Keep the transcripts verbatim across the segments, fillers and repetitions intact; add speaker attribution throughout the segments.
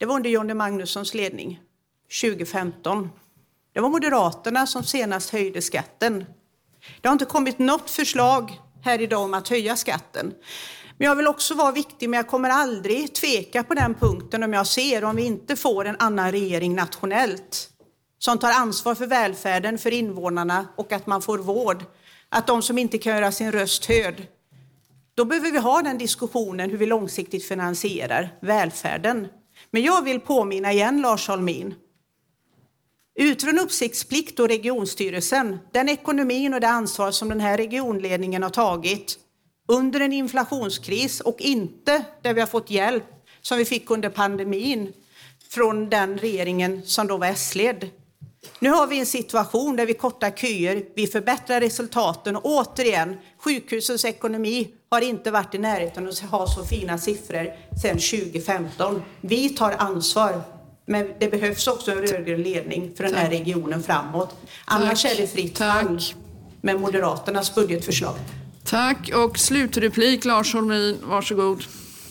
Speaker 1: Det var under Jonny Magnussons ledning tjugo femton. Det var Moderaterna som senast höjde skatten. Det har inte kommit något förslag här idag om att höja skatten. Men jag vill också vara viktig, men jag kommer aldrig tveka på den punkten om jag ser om vi inte får en annan regering nationellt som tar ansvar för välfärden, för invånarna och att man får vård. Att de som inte kan göra sin röst hörd, då behöver vi ha den diskussionen hur vi långsiktigt finansierar välfärden. Men jag vill påminna igen Lars Holmin. Utifrån uppsiktsplikt och regionstyrelsen, den ekonomin och det ansvar som den här regionledningen har tagit under en inflationskris och inte där vi har fått hjälp som vi fick under pandemin från den regeringen som då var S-ledd. Nu har vi en situation där vi kortar köer, vi förbättrar resultaten och återigen, sjukhusens ekonomi har inte varit i närheten att ha så fina siffror sedan tjugo femton. Vi tar ansvar, men det behövs också en rödgrön ledning för den här regionen framåt. Annars Tack. är det fritt fall med Moderaternas budgetförslag.
Speaker 2: Tack, och slutreplik Lars Holmin, varsågod.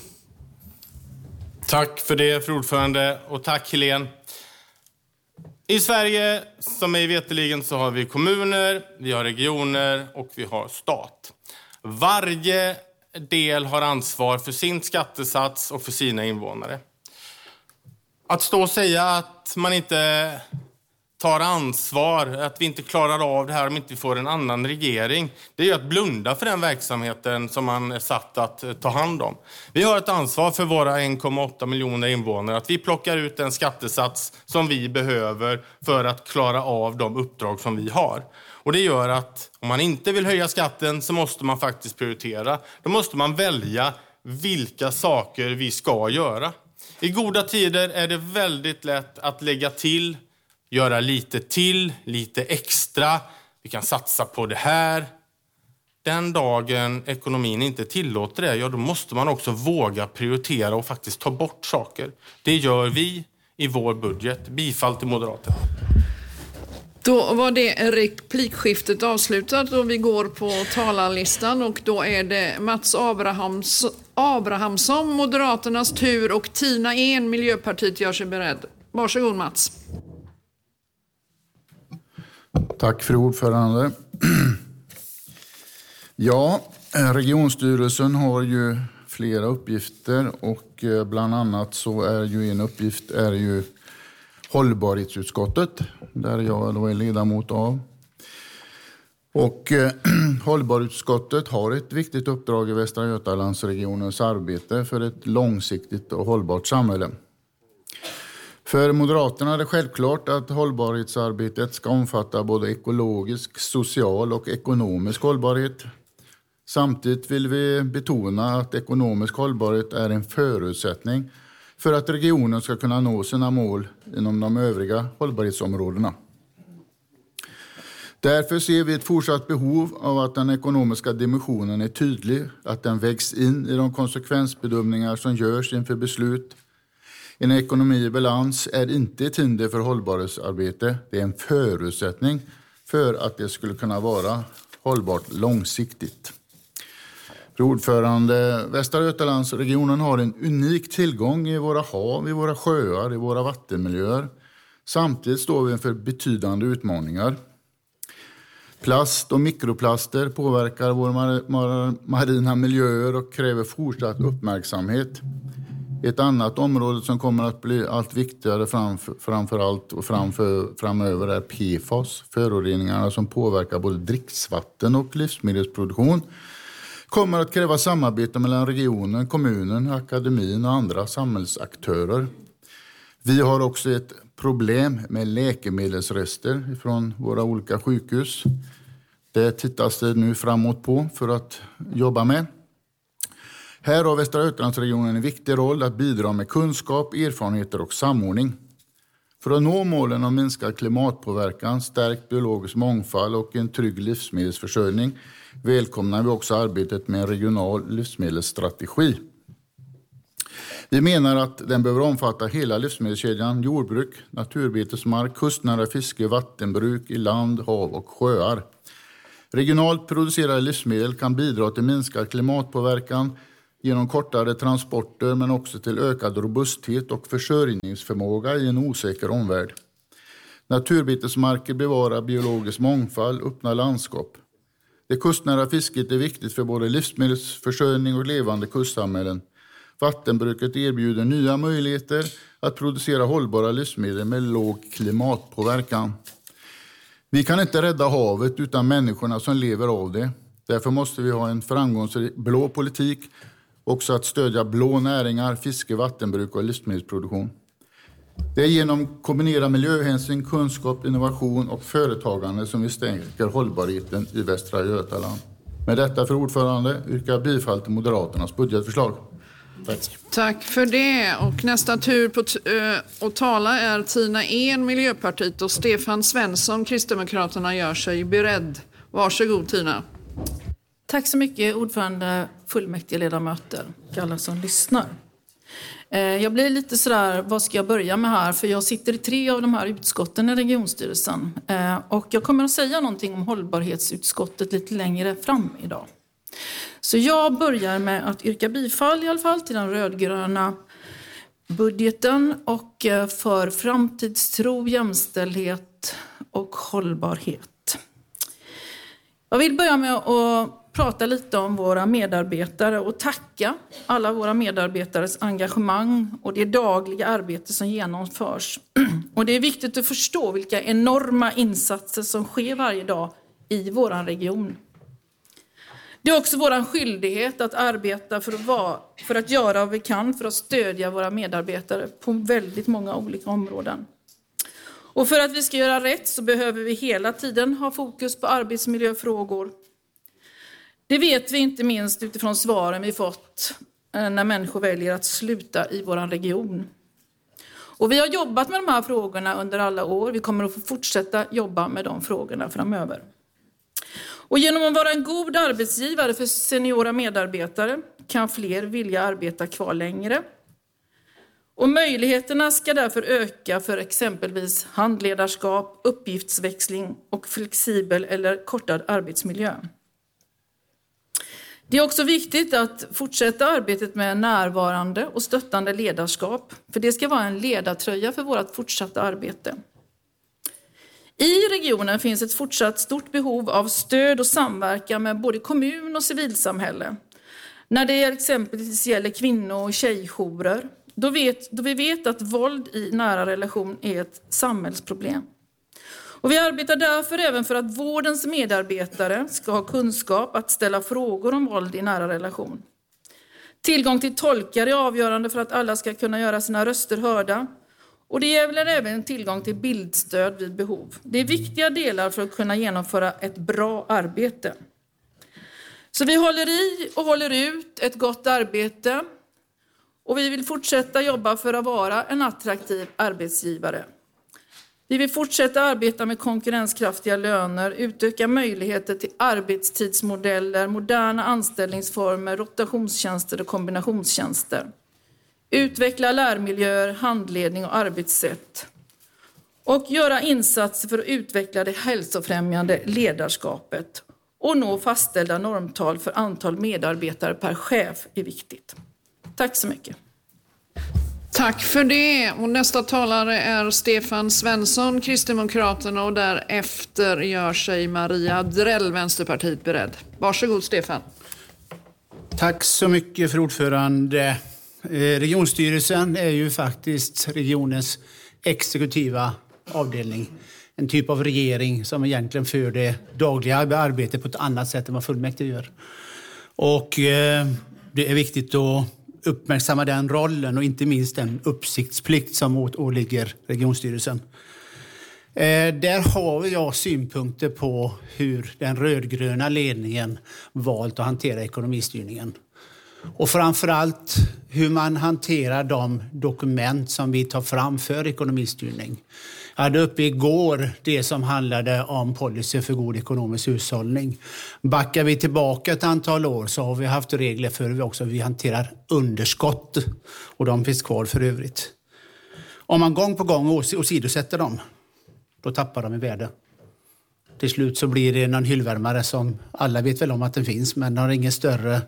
Speaker 3: Tack för det, fru ordförande, och tack Helene. I Sverige, som är veterligen, så har vi kommuner, vi har regioner och vi har stat. Varje del har ansvar för sin skattesats och för sina invånare. Att stå och säga att man inte tar ansvar, att vi inte klarar av det här om inte vi får en annan regering, det är ju att blunda för den verksamheten som man är satt att ta hand om. Vi har ett ansvar för våra en komma åtta miljoner invånare, att vi plockar ut en skattesats som vi behöver för att klara av de uppdrag som vi har. Och det gör att om man inte vill höja skatten så måste man faktiskt prioritera. Då måste man välja vilka saker vi ska göra. I goda tider är det väldigt lätt att lägga till, göra lite till, lite extra. Vi kan satsa på det här. Den dagen ekonomin inte tillåter det, ja då måste man också våga prioritera och faktiskt ta bort saker. Det gör vi i vår budget. Bifall till Moderaterna.
Speaker 2: Då var det replikskiftet avslutat och vi går på talarlistan och då är det Mats Abrahams, Abrahamsson, Moderaternas tur, och Tina En, Miljöpartiet, gör sig beredd. Varsågod Mats.
Speaker 4: Tack för ordförande. Ja, regionstyrelsen har ju flera uppgifter och bland annat så är ju en uppgift är ju hållbarhetsutskottet där jag då är ledamot av. Och eh, hållbarhetsutskottet har ett viktigt uppdrag i Västra Götalandsregionens arbete för ett långsiktigt och hållbart samhälle. För Moderaterna är det självklart att hållbarhetsarbetet ska omfatta både ekologisk, social och ekonomisk hållbarhet. Samtidigt vill vi betona att ekonomisk hållbarhet är en förutsättning för att regionen ska kunna nå sina mål inom de övriga hållbarhetsområdena. Därför ser vi ett fortsatt behov av att den ekonomiska dimensionen är tydlig, att den vägs in i de konsekvensbedömningar som görs inför beslut. En ekonomi i balans är inte ett hinder för hållbarhetsarbete, det är en förutsättning för att det skulle kunna vara hållbart långsiktigt. Fru ordförande, Västra Götalandsregionen har en unik tillgång i våra hav, i våra sjöar, i våra vattenmiljöer. Samtidigt står vi inför betydande utmaningar. Plast och mikroplaster påverkar våra mar- mar- marina miljöer och kräver fortsatt uppmärksamhet. Ett annat område som kommer att bli allt viktigare framför, framför allt och framför, framöver är P F A S, föroreningarna som påverkar både dricksvatten och livsmedelsproduktion. Kommer att kräva samarbete mellan regionen, kommunen, akademin och andra samhällsaktörer. Vi har också ett problem med läkemedelsrester från våra olika sjukhus. Det tittas det nu framåt på för att jobba med. Här har Västra Götalandsregionen en viktig roll att bidra med kunskap, erfarenheter och samordning. För att nå målen om minskad klimatpåverkan, stärkt biologisk mångfald och en trygg livsmedelsförsörjning välkomnar vi också arbetet med en regional livsmedelsstrategi. Vi menar att den behöver omfatta hela livsmedelskedjan, jordbruk, naturbetesmark, kustnära fiske, vattenbruk i land, hav och sjöar. Regionalt producerade livsmedel kan bidra till minskad klimatpåverkan genom kortare transporter men också till ökad robusthet och försörjningsförmåga i en osäker omvärld. Naturbetesmarker bevarar biologisk mångfald, öppna landskap. Det kustnära fisket är viktigt för både livsmedelsförsörjning och levande kustsamhällen. Vattenbruket erbjuder nya möjligheter att producera hållbara livsmedel med låg klimatpåverkan. Vi kan inte rädda havet utan människorna som lever av det. Därför måste vi ha en framgångsrik blå politik, också att stödja blå näringar, fiske, vattenbruk och livsmedelsproduktion. Det är genom kombinerad miljöhänsyn, kunskap, innovation och företagande som vi stärker hållbarheten i Västra Götaland. Med detta, för ordförande, yrkar jag bifall till Moderaternas budgetförslag. Tack.
Speaker 2: Tack för det. Och nästa tur på t- äh, att tala är Tina En, Miljöpartiet, och Stefan Svensson, Kristdemokraterna, gör sig beredd. Varsågod Tina.
Speaker 5: Tack så mycket, ordförande, fullmäktige ledamöter och alla som lyssnar. Jag blir lite sådär, vad ska jag börja med här? För jag sitter i tre av de här utskotten i regionstyrelsen. Och jag kommer att säga någonting om hållbarhetsutskottet lite längre fram idag. Så jag börjar med att yrka bifall i alla fall till den rödgröna budgeten och för framtidstro, jämställdhet och hållbarhet. Jag vill börja med att prata lite om våra medarbetare och tacka alla våra medarbetares engagemang och det dagliga arbete som genomförs. Och det är viktigt att förstå vilka enorma insatser som sker varje dag i vår region. Det är också vår skyldighet att arbeta för att, vara, för att göra vad vi kan för att stödja våra medarbetare på väldigt många olika områden. Och för att vi ska göra rätt så behöver vi hela tiden ha fokus på arbetsmiljöfrågor. Det vet vi inte minst utifrån svaren vi fått när människor väljer att sluta i vår region. Och vi har jobbat med de här frågorna under alla år. Vi kommer att få fortsätta jobba med de frågorna framöver. Och genom att vara en god arbetsgivare för seniora medarbetare kan fler vilja arbeta kvar längre. Och möjligheterna ska därför öka för exempelvis handledarskap, uppgiftsväxling och flexibel eller kortad arbetsmiljö. Det är också viktigt att fortsätta arbetet med närvarande och stöttande ledarskap, för det ska vara en ledartröja för vårt fortsatta arbete. I regionen finns ett fortsatt stort behov av stöd och samverkan med både kommun och civilsamhälle. När det exempelvis gäller kvinno- och tjejjourer, då, vet, då vi vet att våld i nära relation är ett samhällsproblem. Och vi arbetar därför även för att vårdens medarbetare ska ha kunskap att ställa frågor om våld i nära relation. Tillgång till tolkar är avgörande för att alla ska kunna göra sina röster hörda. Och det gäller även tillgång till bildstöd vid behov. Det är viktiga delar för att kunna genomföra ett bra arbete. Så vi håller i och håller ut ett gott arbete. Och vi vill fortsätta jobba för att vara en attraktiv arbetsgivare. Vi vill fortsätta arbeta med konkurrenskraftiga löner, utöka möjligheter till arbetstidsmodeller, moderna anställningsformer, rotationstjänster och kombinationstjänster. Utveckla lärmiljöer, handledning och arbetssätt. Och göra insatser för att utveckla det hälsofrämjande ledarskapet. Och nå fastställda normtal för antal medarbetare per chef är viktigt. Tack så mycket.
Speaker 2: Tack för det. Och nästa talare är Stefan Svensson, Kristdemokraterna, och därefter gör sig Maria Drell, Vänsterpartiet, beredd. Varsågod Stefan.
Speaker 6: Tack så mycket för ordförande. Regionstyrelsen är ju faktiskt regionens exekutiva avdelning. En typ av regering som egentligen för det dagliga arbetet på ett annat sätt än vad fullmäktige gör. Och eh, det är viktigt att uppmärksamma den rollen och inte minst den uppsiktsplikt som åligger regionstyrelsen. Eh, där har jag synpunkter på hur den rödgröna ledningen valt att hantera ekonomistyrningen. Och framförallt hur man hanterar de dokument som vi tar fram för ekonomistyrning. Jag hade uppe igår det som handlade om policy för god ekonomisk hushållning. Backar vi tillbaka ett antal år så har vi haft regler för hur vi också vi hanterar underskott. Och de finns kvar för övrigt. Om man gång på gång åsidosätter dem, då tappar de i värde. Till slut så blir det någon hyllvärmare som alla vet väl om att den finns, men den har ingen större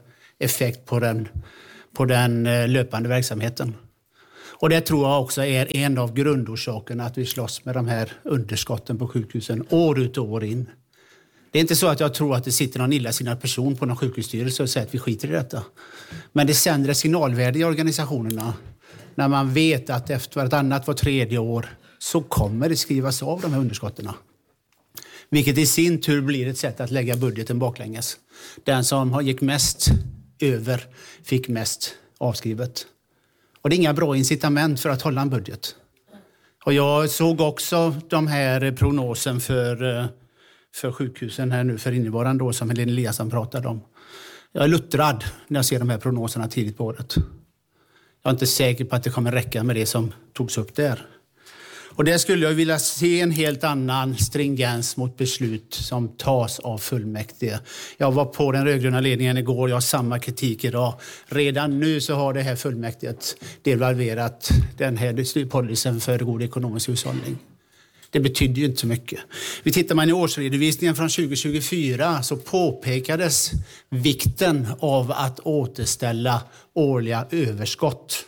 Speaker 6: effekt på den, på den löpande verksamheten. Och det tror jag också är en av grundorsakerna att vi slåss med de här underskotten på sjukhusen år ut och år in. Det är inte så att jag tror att det sitter någon illasinnad person på någon sjukhusstyrelse och säger att vi skiter i detta. Men det sänder ett signalvärde i organisationerna när man vet att efter vartannat, var tredje år så kommer det skrivas av de här underskotten. Vilket i sin tur blir ett sätt att lägga budgeten baklänges. Den som gick mest över fick mest avskrivet. Och det är inga bra incitament för att hålla en budget. Och jag såg också de här prognosen för, för sjukhusen här nu för innevarande år som Helene Eliasson pratade om. Jag är luttrad när jag ser de här prognoserna tidigt på året. Jag är inte säker på att det kommer räcka med det som togs upp där. Och där skulle jag vilja se en helt annan stringens mot beslut som tas av fullmäktige. Jag var på den rödgröna ledningen igår, jag har samma kritik idag. Redan nu så har det här fullmäktiget devalverat den här policyn för god ekonomisk hushållning. Det betyder ju inte så mycket. Vi tittar man i årsredovisningen från tjugo tjugofyra så påpekades vikten av att återställa årliga överskott.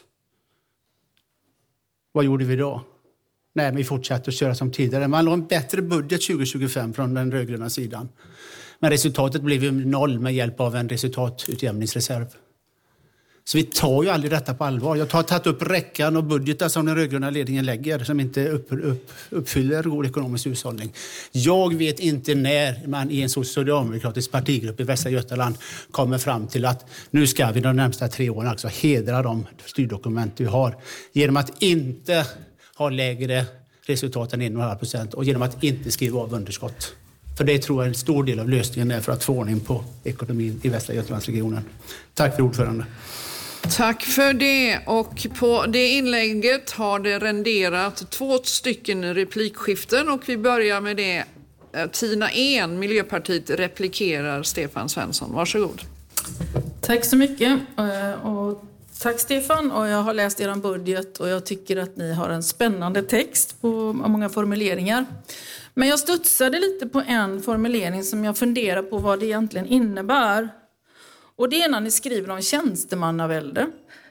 Speaker 6: Vad gjorde vi då? Nej, men vi fortsatte att köra som tidigare. Man la en bättre budget tjugo tjugofem från den rödgröna sidan. Men resultatet blev ju noll med hjälp av en resultatutjämningsreserv. Så vi tar ju aldrig detta på allvar. Jag har tagit upp räckan och budgetar som den rödgröna ledningen lägger som inte upp, upp, uppfyller god ekonomisk hushållning. Jag vet inte när man i en socialdemokratisk partigrupp i Västra Götaland kommer fram till att nu ska vi de närmsta tre åren alltså hedra de styrdokument vi har genom att inte ha lägre resultat än en komma fem procent och genom att inte skriva av underskott. För det tror jag är en stor del av lösningen är för att få ordning på ekonomin i Västra Götalandsregionen. Tack för ordförande.
Speaker 2: Tack för det. Och på det inlägget har det renderat två stycken replikskiften och vi börjar med det. Tina En, Miljöpartiet, replikerar Stefan Svensson. Varsågod.
Speaker 5: Tack så mycket. Och tack Stefan, och jag har läst er budget och jag tycker att ni har en spännande text på många formuleringar. Men jag studsade lite på en formulering som jag funderar på vad det egentligen innebär. Och det är när ni skriver om tjänstemannavälde.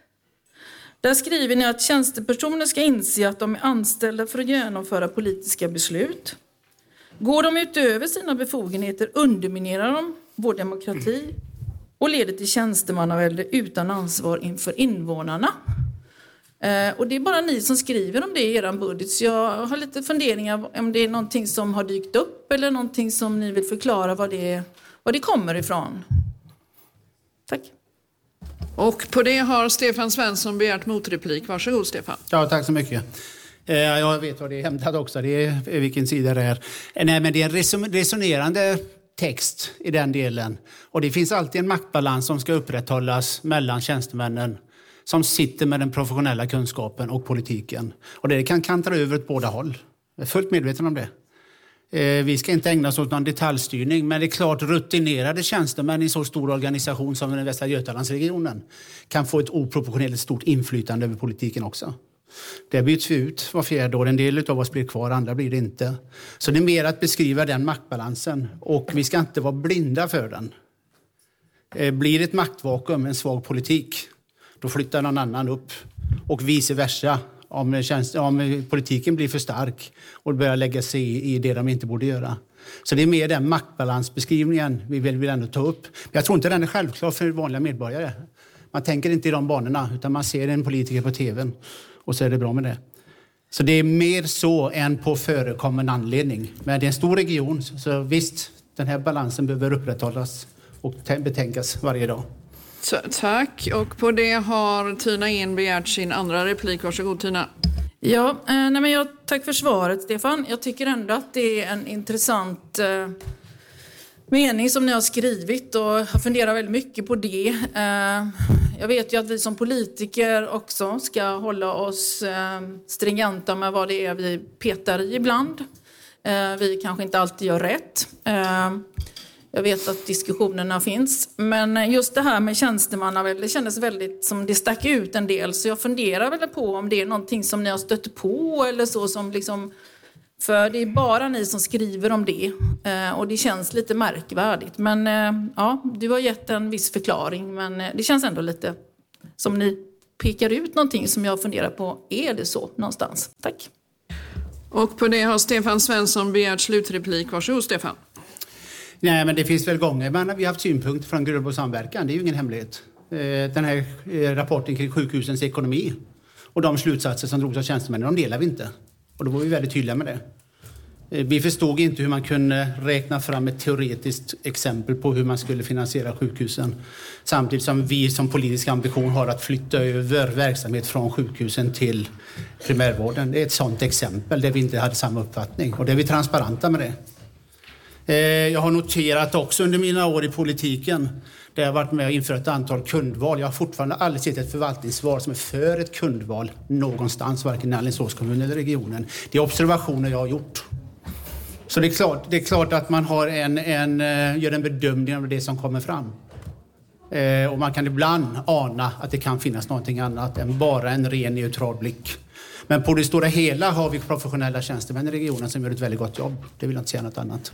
Speaker 5: Där skriver ni att tjänstepersoner ska inse att de är anställda för att genomföra politiska beslut. Går de utöver sina befogenheter underminerar de vår demokrati och leder till tjänstemannavälde utan ansvar inför invånarna. Eh, och det är bara ni som skriver om det i er budget. Så jag har lite funderingar om det är någonting som har dykt upp eller någonting som ni vill förklara vad det, vad det kommer ifrån. Tack.
Speaker 2: Och på det har Stefan Svensson begärt motreplik. Varsågod Stefan.
Speaker 6: Ja, tack så mycket. Jag vet vad det är hämtat också, det är vilken sida det är. Nej, men det är en resonerande text i den delen. Och det finns alltid en maktbalans som ska upprätthållas mellan tjänstemännen som sitter med den professionella kunskapen och politiken. Och det kan kantra över åt båda håll. Jag är fullt medveten om det. Vi ska inte ägna oss åt någon detaljstyrning, men det är klart rutinerade tjänstemän i så stor organisation som den Västra Götalandsregionen kan få ett oproportionerligt stort inflytande över politiken också. Det byts ut var fjärde år. En del av oss blir kvar, andra blir det inte. Så det är mer att beskriva den maktbalansen och vi ska inte vara blinda för den. Blir det ett maktvakuum, en svag politik, då flyttar någon annan upp och vice versa. Om, tjänst, om politiken blir för stark och börjar lägga sig i, i det de inte borde göra. Så det är mer den maktbalansbeskrivningen vi vill, vill ändå ta upp. Men jag tror inte den är självklar för vanliga medborgare. Man tänker inte i de banorna utan man ser en politiker på tvn och så är det bra med det. Så det är mer så än på förekommande anledning. Men det är en stor region så visst, den här balansen behöver upprätthållas och betänkas varje dag.
Speaker 2: Tack. Och på det har Tina En begärt sin andra replik. Varsågod Tina.
Speaker 5: Ja, eh, nej men jag, tack för svaret Stefan. Jag tycker ändå att det är en intressant eh, mening som ni har skrivit och jag funderar väldigt mycket på det. Eh, jag vet ju att vi som politiker också ska hålla oss eh, stringenta med vad det är vi petar i ibland. Eh, vi kanske inte alltid gör rätt. Eh, Jag vet att diskussionerna finns. Men just det här med tjänstemannavälde, det kändes väldigt som det stack ut en del. Så jag funderar väl på om det är någonting som ni har stött på eller så som liksom För det är bara ni som skriver om det och det känns lite märkvärdigt. Men ja, du har gett en viss förklaring, men det känns ändå lite som ni pekar ut någonting som jag funderar på. Är det så någonstans? Tack.
Speaker 2: Och på det har Stefan Svensson begärt slutreplik. Varsågod Stefan.
Speaker 6: Nej, men det finns väl gånger men vi har haft synpunkter från Grubb och samverkan. Det är ju ingen hemlighet. Den här rapporten kring sjukhusens ekonomi och de slutsatser som drogs av tjänstemännen, de delar vi inte. Och då var vi väldigt tydliga med det. Vi förstod inte hur man kunde räkna fram ett teoretiskt exempel på hur man skulle finansiera sjukhusen. Samtidigt som vi som politisk ambition har att flytta över verksamhet från sjukhusen till primärvården. Det är ett sådant exempel där vi inte hade samma uppfattning. Och där är vi transparenta med det. Jag har noterat också under mina år i politiken där jag har varit med och infört ett antal kundval. Jag har fortfarande aldrig sett ett förvaltningsval som är för ett kundval någonstans, varken i Alingsås kommun eller regionen. Det är observationer jag har gjort. Så det är klart, det är klart att man har en, en, gör en bedömning av det som kommer fram. Eh, och man kan ibland ana att det kan finnas någonting annat än bara en ren neutral blick. Men på det stora hela har vi professionella tjänstemän i regionen som gör ett väldigt gott jobb. Det vill jag inte säga något annat.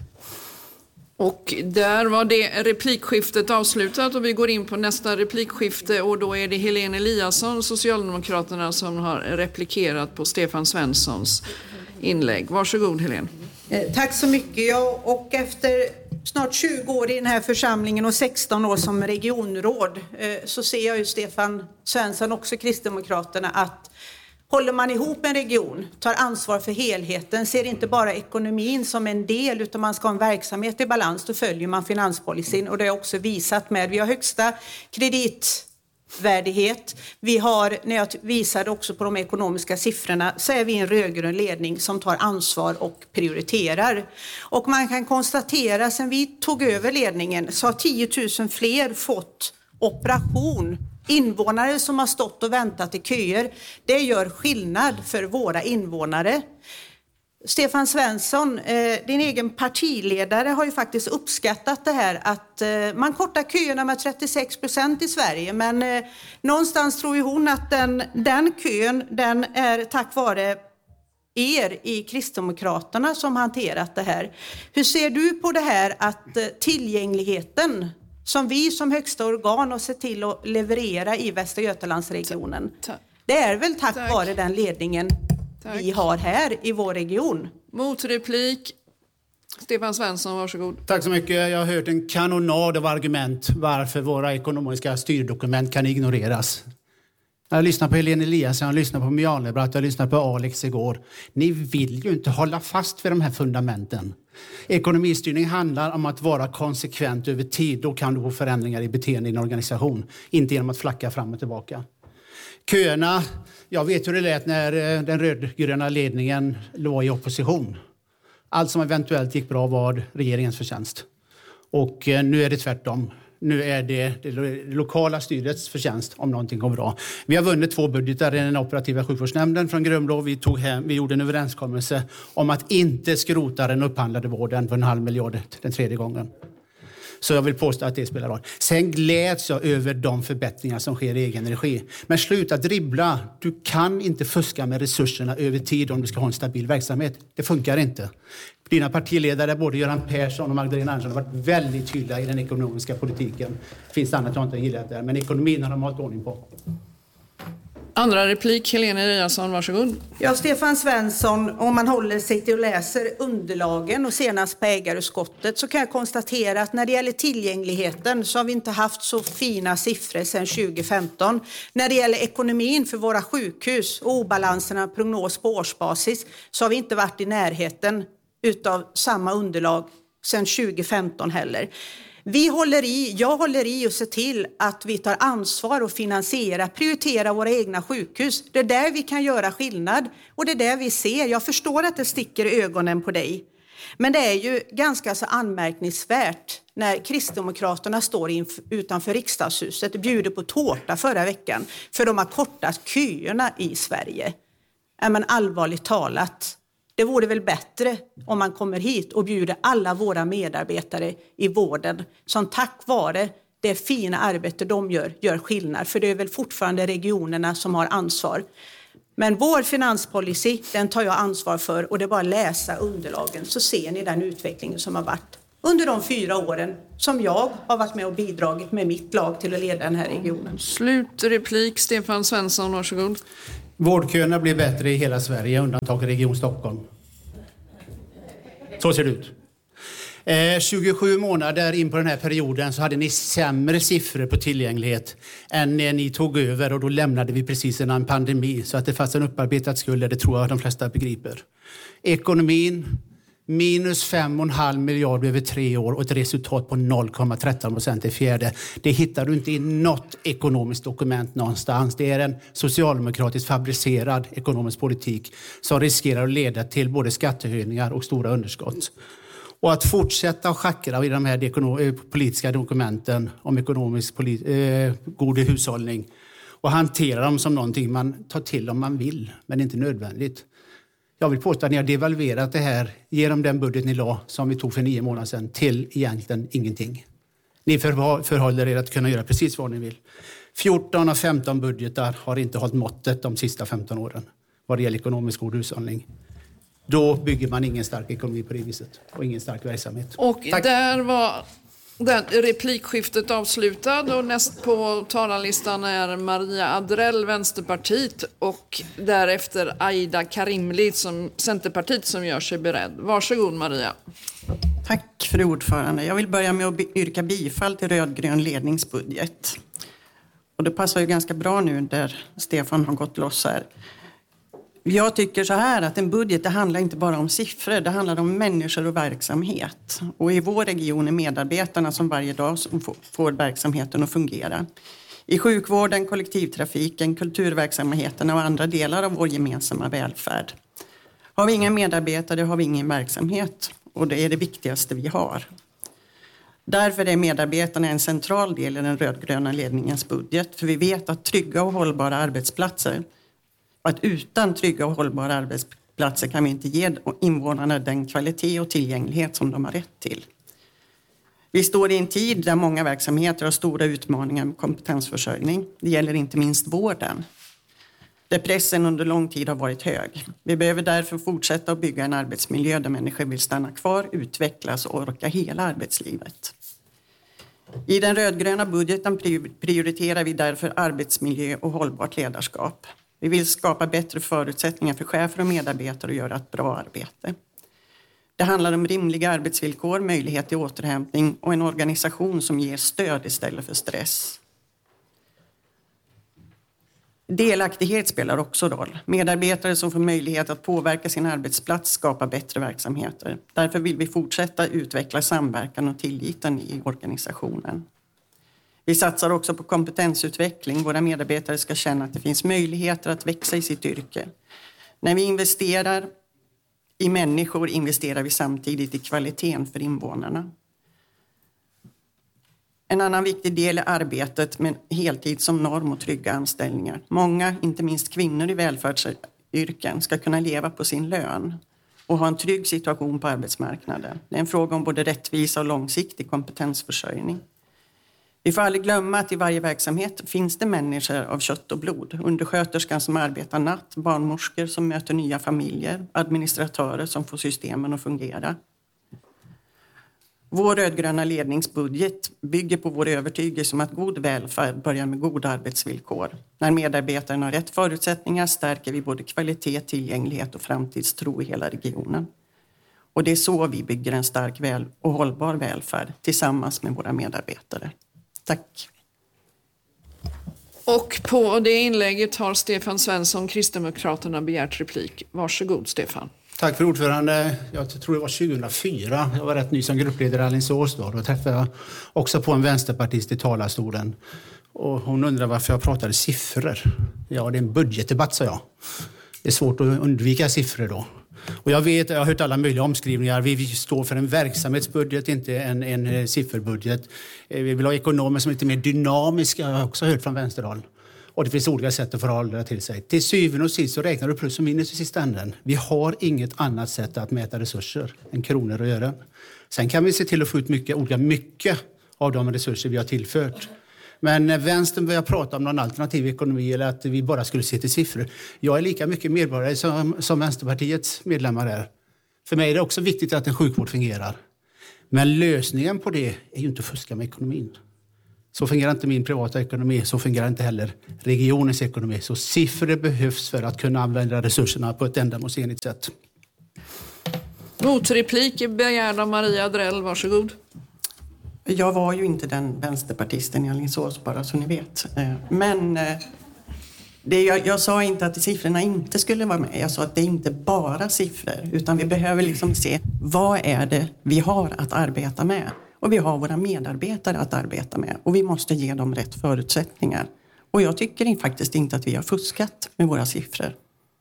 Speaker 2: Och där var det replikskiftet avslutat och vi går in på nästa replikskifte och då är det Helene Eliasson, Socialdemokraterna, som har replikerat på Stefan Svenssons inlägg. Varsågod Helene.
Speaker 1: Tack så mycket. Ja, och efter snart tjugo år i den här församlingen och sexton år som regionråd så ser jag ju Stefan Svensson, också Kristdemokraterna, att håller man ihop en region, tar ansvar för helheten, ser inte bara ekonomin som en del utan man ska ha en verksamhet i balans, då följer man finanspolicyn. Och det har jag också visat med. Vi har högsta kreditvärdighet. Vi har, när jag visade också på de ekonomiska siffrorna, så är vi en rödgrön ledning som tar ansvar och prioriterar. Och man kan konstatera, sen vi tog över ledningen så har tio tusen fler fått operation. Invånare som har stått och väntat i köer, det gör skillnad för våra invånare. Stefan Svensson, eh, din egen partiledare har ju faktiskt uppskattat det här att eh, man kortar köerna med trettiosex procent i Sverige. Men eh, någonstans tror ju hon att den, den kön, den är tack vare er i Kristdemokraterna som hanterat det här. Hur ser du på det här att eh, tillgängligheten som vi som högsta organ har sett till att leverera i Västra Götalandsregionen. Det är väl tack, tack. vare den ledningen tack. vi har här i vår region.
Speaker 2: Motreplik. Stefan Svensson, varsågod.
Speaker 6: Tack så mycket. Jag har hört en kanonad av argument varför våra ekonomiska styrdokument kan ignoreras. Jag lyssnar på Helene Eliasson, jag lyssnar på Mjölnebratt, jag lyssnar på Alex igår. Ni vill ju inte hålla fast vid de här fundamenten. Ekonomistyrning handlar om att vara konsekvent över tid. Då kan du få förändringar i beteende i en organisation. Inte genom att flacka fram och tillbaka. Köerna, jag vet hur det lät när den rödgröna ledningen låg i opposition. Allt som eventuellt gick bra var regeringens förtjänst. Och nu är det tvärtom. Nu är det det lokala styrets förtjänst om någonting går bra. Vi har vunnit två budgetar i den operativa sjukvårdsnämnden från Grönblå. Vi, tog hem, vi gjorde en överenskommelse om att inte skrota den upphandlade vården för en halv miljard den tredje gången. Så jag vill påstå att det spelar roll. Sen gläds jag över de förbättringar som sker i egen regi. Men sluta dribbla. Du kan inte fuska med resurserna över tid om du ska ha en stabil verksamhet. Det funkar inte. Dina partiledare, både Göran Persson och Magdalena Andersson, har varit väldigt tydliga i den ekonomiska politiken. Det finns annat jag inte har gillat där, men ekonomin har de hållit ordning på.
Speaker 2: Andra replik, Helene Eliasson, varsågod.
Speaker 1: Ja, Stefan Svensson, om man håller sig till och läser underlagen och senast på ägarutskottet så kan jag konstatera att när det gäller tillgängligheten så har vi inte haft så fina siffror sedan tjugo femton. När det gäller ekonomin för våra sjukhus och obalanserna prognos på årsbasis så har vi inte varit i närheten utav samma underlag sedan tjugo femton heller. Vi håller i, jag håller i och ser till att vi tar ansvar och finansiera, prioritera våra egna sjukhus. Det är där vi kan göra skillnad och det är där vi ser. Jag förstår att det sticker i ögonen på dig. Men det är ju ganska så anmärkningsvärt när Kristdemokraterna står inför, utanför riksdagshuset och bjuder på tårta förra veckan för de har kortat köerna i Sverige. Är man allvarligt talat? Det vore väl bättre om man kommer hit och bjuder alla våra medarbetare i vården som tack vare det fina arbete de gör, gör skillnad. För det är väl fortfarande regionerna som har ansvar. Men vår finanspolicy, den tar jag ansvar för och det är bara att läsa underlagen så ser ni den utvecklingen som har varit under de fyra åren som jag har varit med och bidragit med mitt lag till att leda den här regionen.
Speaker 2: Slutreplik, Stefan Svensson, varsågod.
Speaker 6: Vårdköerna blir bättre i hela Sverige, undantag Region Stockholm. Så ser det ut. Eh, tjugosju månader in på den här perioden så hade ni sämre siffror på tillgänglighet än när ni tog över, och då lämnade vi precis innan en pandemi. Så att det fanns en upparbetad skuld, det tror jag de flesta begriper. Ekonomin, minus fem och en halv miljard över tre år och ett resultat på noll komma tretton procent i fjärde. Det hittar du inte i något ekonomiskt dokument någonstans. Det är en socialdemokratiskt fabricerad ekonomisk politik som riskerar att leda till både skattehöjningar och stora underskott. Och att fortsätta schackra i de här politiska dokumenten om ekonomisk polit, eh, god hushållning och hantera dem som någonting man tar till om man vill, men inte nödvändigt. Jag vill påstå att ni har devalverat det här genom den budget ni la som vi tog för nio månader sedan till egentligen ingenting. Ni förhåller er att kunna göra precis vad ni vill. fjorton av femton budgetar har inte hållit måttet de sista femton åren vad det gäller ekonomisk god hushållning. Då bygger man ingen stark ekonomi på det viset och ingen stark verksamhet.
Speaker 2: Och
Speaker 6: Tack.
Speaker 2: där var det replikskiftet avslutad och näst på talarlistan är Maria Adrell, Vänsterpartiet, och därefter Aida Karimli, som Centerpartiet, som gör sig beredd. Varsågod Maria.
Speaker 7: Tack för ordförande. Jag vill börja med att yrka bifall till rödgrön ledningsbudget. Och det passar ju ganska bra nu där Stefan har gått loss här. Jag tycker så här att en budget, det handlar inte bara om siffror, det handlar om människor och verksamhet. Och i vår region är medarbetarna som varje dag som får verksamheten att fungera. I sjukvården, kollektivtrafiken, kulturverksamheterna och andra delar av vår gemensamma välfärd. Har vi inga medarbetare har vi ingen verksamhet, och det är det viktigaste vi har. Därför är medarbetarna en central del i den rödgröna ledningens budget, för vi vet att trygga och hållbara arbetsplatser, att utan trygga och hållbara arbetsplatser kan vi inte ge invånarna den kvalitet och tillgänglighet som de har rätt till. Vi står i en tid där många verksamheter har stora utmaningar med kompetensförsörjning. Det gäller inte minst vården, där pressen under lång tid har varit hög. Vi behöver därför fortsätta att bygga en arbetsmiljö där människor vill stanna kvar, utvecklas och orka hela arbetslivet. I den rödgröna budgeten prioriterar vi därför arbetsmiljö och hållbart ledarskap. Vi vill skapa bättre förutsättningar för chefer och medarbetare att göra ett bra arbete. Det handlar om rimliga arbetsvillkor, möjlighet till återhämtning och en organisation som ger stöd istället för stress. Delaktighet spelar också roll. Medarbetare som får möjlighet att påverka sin arbetsplats skapar bättre verksamheter. Därför vill vi fortsätta utveckla samverkan och tilliten i organisationen. Vi satsar också på kompetensutveckling. Våra medarbetare ska känna att det finns möjligheter att växa i sitt yrke. När vi investerar i människor investerar vi samtidigt i kvaliteten för invånarna. En annan viktig del är arbetet med heltid som norm och trygga anställningar. Många, inte minst kvinnor i välfärdsyrken, ska kunna leva på sin lön och ha en trygg situation på arbetsmarknaden. Det är en fråga om både rättvisa och långsiktig kompetensförsörjning. Vi får aldrig glömma att i varje verksamhet finns det människor av kött och blod. Undersköterskan som arbetar natt, barnmorskor som möter nya familjer, administratörer som får systemen att fungera. Vår rödgröna ledningsbudget bygger på vår övertygelse om att god välfärd börjar med goda arbetsvillkor. När medarbetarna har rätt förutsättningar stärker vi både kvalitet, tillgänglighet och framtidstro i hela regionen. Och det är så vi bygger en stark väl- och hållbar välfärd tillsammans med våra medarbetare. Tack.
Speaker 2: Och på det inlägget har Stefan Svensson, Kristdemokraterna, begärt replik. Varsågod Stefan.
Speaker 6: Tack för ordförande. Jag tror det var tjugohundrafyra. Jag var rätt ny som gruppledare i Alingsås då. Då träffade jag också på en vänsterpartist i talarstolen. Och hon undrar varför jag pratade siffror. Ja, det är en budgetdebatt, sa jag. Det är svårt att undvika siffror då. Och jag vet, jag har hört alla möjliga omskrivningar. Vi står för en verksamhetsbudget, inte en, en sifferbudget. Vi vill ha ekonomer som är lite mer dynamiska, jag har också hört från vänsterhåll. Och det finns olika sätt att förhålla det till sig. Till syvende och sist så räknar du plus och minus i sista änden. Vi har inget annat sätt att mäta resurser än kronor och ören. Sen kan vi se till att få ut mycket, olika mycket av de resurser vi har tillfört. Men när vänstern börjar prata om någon alternativ ekonomi eller att vi bara skulle se till siffror. Jag är lika mycket medborgare som, som Vänsterpartiets medlemmar är. För mig är det också viktigt att en sjukvård fungerar. Men lösningen på det är ju inte att fuska med ekonomin. Så fungerar inte min privata ekonomi, så fungerar inte heller regionens ekonomi. Så siffror behövs för att kunna använda resurserna på ett ändamålsenligt sätt.
Speaker 2: Motreplik begärd av Maria Drell, varsågod.
Speaker 7: Jag var ju inte den vänsterpartisten i Alingsås, bara så ni vet. Men det, jag, jag sa inte att siffrorna inte skulle vara med. Jag sa att det är inte bara siffror, utan vi behöver liksom se vad är det vi har att arbeta med. Och vi har våra medarbetare att arbeta med. Och vi måste ge dem rätt förutsättningar. Och jag tycker faktiskt inte att vi har fuskat med våra siffror.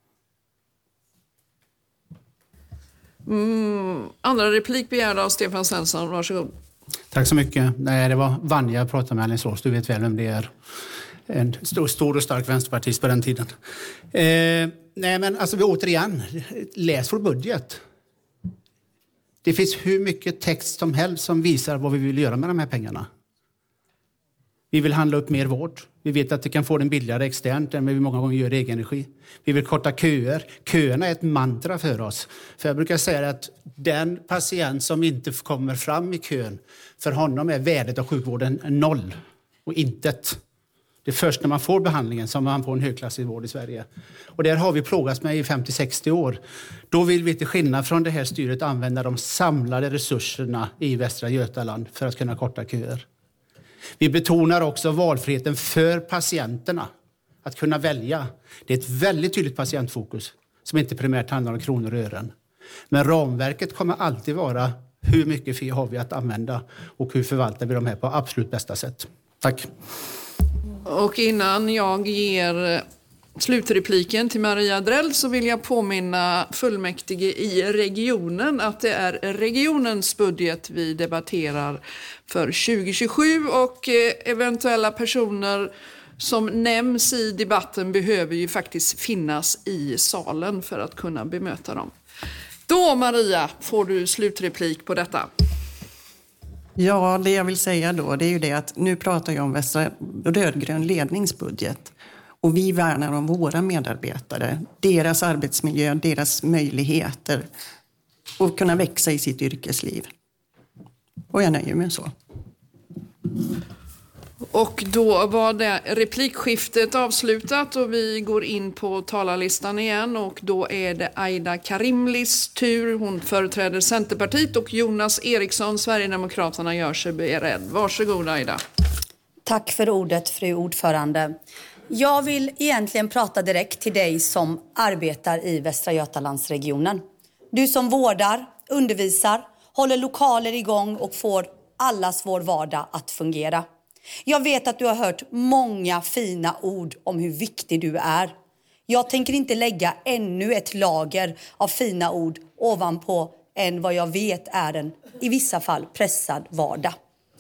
Speaker 2: Mm, andra replik begärda av Stefan Svensson, varsågod.
Speaker 6: Tack så mycket. Nej, det var Vanja jag pratade med Alingsås. Du vet väl vem det är. En stor, stor och stark vänsterpartist på den tiden. Eh, nej, men alltså vi återigen, läs vår budget. Det finns hur mycket text som helst som visar vad vi vill göra med de här pengarna. Vi vill handla upp mer vård. Vi vet att det kan få den billigare externt än vi många gånger gör i egen energi. Vi vill korta köer. Köerna är ett mantra för oss. För jag brukar säga att den patient som inte kommer fram i kön, för honom är värdet av sjukvården noll och intet. Det är först när man får behandlingen som man får en högklassig vård i Sverige. Och där har vi plågats med i femtio till sextio år. Då vill vi till skillnad från det här styret använda de samlade resurserna i Västra Götaland för att kunna korta köer. Vi betonar också valfriheten för patienterna. Att kunna välja. Det är ett väldigt tydligt patientfokus som inte primärt handlar om kronor och ören. Men ramverket kommer alltid vara hur mycket fee har vi att använda och hur förvaltar vi de här på absolut bästa sätt. Tack.
Speaker 2: Och innan jag ger slutrepliken till Maria Drell så vill jag påminna fullmäktige i regionen att det är regionens budget vi debatterar för tjugo tjugosju och eventuella personer som nämns i debatten behöver ju faktiskt finnas i salen för att kunna bemöta dem. Då Maria får du slutreplik på detta.
Speaker 7: Ja, det jag vill säga då det är ju det att nu pratar jag om Västra rödgrön ledningsbudget. Och vi värnar om våra medarbetare, deras arbetsmiljö, deras möjligheter att kunna växa i sitt yrkesliv. Och jag nöjer mig så.
Speaker 2: Och då var det replikskiftet avslutat och vi går in på talarlistan igen och då är det Aida Karimlis tur. Hon företräder Centerpartiet och Jonas Eriksson, Sverigedemokraterna, gör sig beredd. Varsågod Aida.
Speaker 8: Tack för ordet, fru ordförande. Jag vill egentligen prata direkt till dig som arbetar i Västra Götalandsregionen. Du som vårdar, undervisar, håller lokaler igång och får allas vår vardag att fungera. Jag vet att du har hört många fina ord om hur viktig du är. Jag tänker inte lägga ännu ett lager av fina ord ovanpå än vad jag vet är en, i vissa fall, pressad vardag.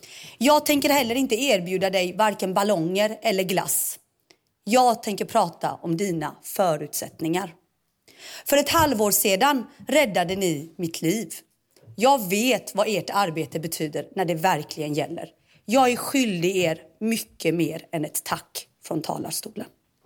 Speaker 8: Jag tänker heller inte erbjuda dig varken ballonger eller glass. Jag tänker prata om dina förutsättningar. För ett halvår sedan räddade ni mitt liv. Jag vet vad ert arbete betyder när det verkligen gäller. Jag är skyldig er mycket mer än ett tack från talarstolen.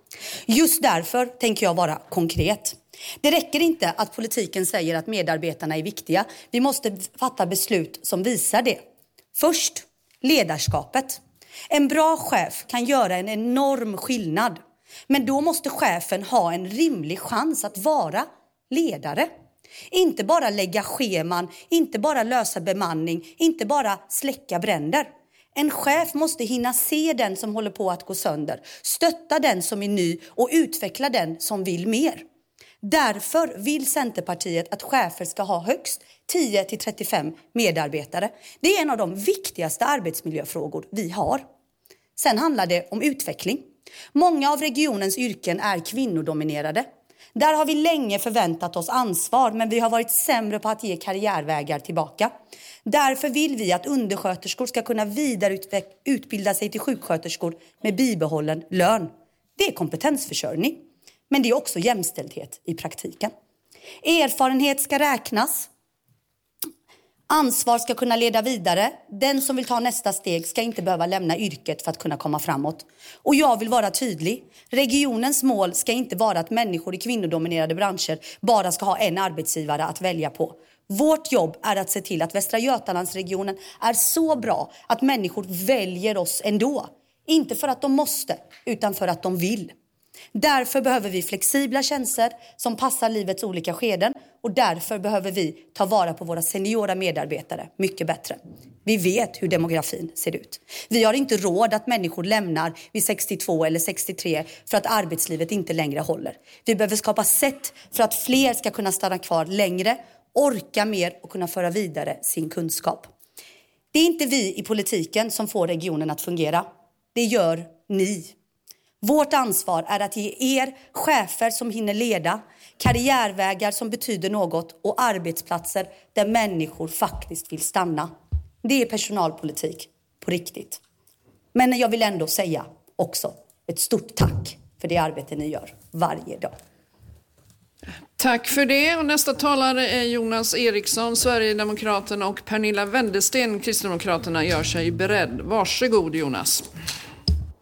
Speaker 8: Just därför tänker jag vara konkret. Det räcker inte att politiken säger att medarbetarna är viktiga. Vi måste fatta beslut som visar det. Först, ledarskapet. En bra chef kan göra en enorm skillnad. Men då måste chefen ha en rimlig chans att vara ledare. Inte bara lägga scheman, inte bara lösa bemanning, inte bara släcka bränder. En chef måste hinna se den som håller på att gå sönder, stötta den som är ny och utveckla den som vill mer. Därför vill Centerpartiet att chefer ska ha högst tio till trettiofem medarbetare. Det är en av de viktigaste arbetsmiljöfrågor vi har. Sen handlar det om utveckling. Många av regionens yrken är kvinnodominerade. Där har vi länge förväntat oss ansvar, men vi har varit sämre på att ge karriärvägar tillbaka. Därför vill vi att undersköterskor ska kunna vidareutbilda sig till sjuksköterskor med bibehållen lön. Det är kompetensförsörjning, men det är också jämställdhet i praktiken. Erfarenhet ska räknas. Ansvar ska kunna leda vidare. Den som vill ta nästa steg ska inte behöva lämna yrket för att kunna komma framåt. Och jag vill vara tydlig. Regionens mål ska inte vara att människor i kvinnodominerade branscher bara ska ha en arbetsgivare att välja på. Vårt jobb är att se till att Västra Götalandsregionen är så bra att människor väljer oss ändå. Inte för att de måste, utan för att de vill. Därför behöver vi flexibla tjänster som passar livets olika skeden. Och därför behöver vi ta vara på våra seniora medarbetare mycket bättre. Vi vet hur demografin ser ut. Vi har inte råd att människor lämnar vid sextiotvå eller sextiotre för att arbetslivet inte längre håller. Vi behöver skapa sätt för att fler ska kunna stanna kvar längre, orka mer och kunna föra vidare sin kunskap. Det är inte vi i politiken som får regionen att fungera. Det gör ni. Vårt ansvar är att ge er chefer som hinner leda, karriärvägar som betyder något och arbetsplatser där människor faktiskt vill stanna. Det är personalpolitik på riktigt. Men jag vill ändå säga också ett stort tack för det arbete ni gör varje dag.
Speaker 2: Tack för det. Och nästa talare är Jonas Eriksson, Sverigedemokraterna, och Pernilla Wendesten, Kristdemokraterna, gör sig beredd. Varsågod Jonas.